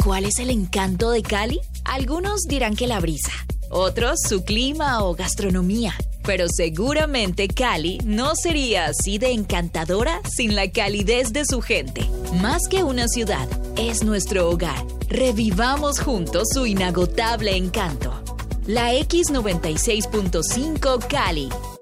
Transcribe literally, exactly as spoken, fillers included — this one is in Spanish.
¿Cuál es el encanto de Cali? Algunos dirán que la brisa, otros su clima o gastronomía. Pero seguramente Cali no sería así de encantadora sin la calidez de su gente. Más que una ciudad, es nuestro hogar. Revivamos juntos su inagotable encanto. La X noventa y seis punto cinco Cali.